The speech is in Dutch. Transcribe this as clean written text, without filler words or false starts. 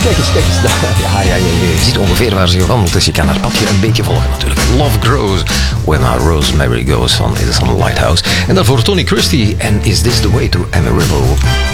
Kijk eens. Ja. Je ziet ongeveer waar ze wandelt, dus je kan haar padje een beetje volgen natuurlijk. Love Grows When Our Rosemary Goes van Edison Lighthouse. En daarvoor Tony Christie en Is This The Way To Amarillo.